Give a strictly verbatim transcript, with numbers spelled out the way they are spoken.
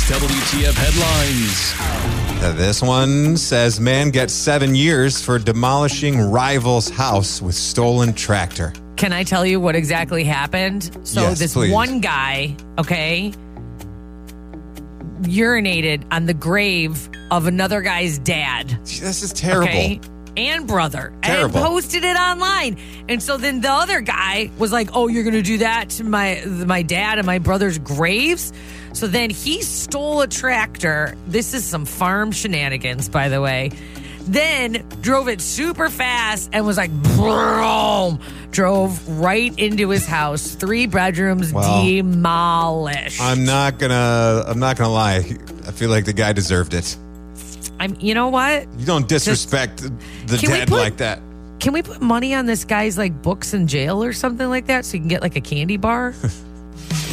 W T F headlines. Uh, This one says man gets seven years for demolishing rival's house with stolen tractor. Can I tell you what exactly happened? So Yes, this please. one guy, okay, urinated on the grave of another guy's dad. Gee, This is terrible. Okay? And brother. Terrible. And posted it online. And so then the other guy was like, oh, you're going to do that to my my dad and my brother's graves? So then he stole a tractor. This is some farm shenanigans, by the way. Then drove it super fast and was like, boom, drove right into his house. Three bedrooms Well, demolished. I'm not gonna. I'm not gonna lie. I feel like the guy deserved it. I'm, you know what? You don't disrespect the Can we dead put- like that. Can we put money on this guy's like books in jail or something like that so you can get like a candy bar?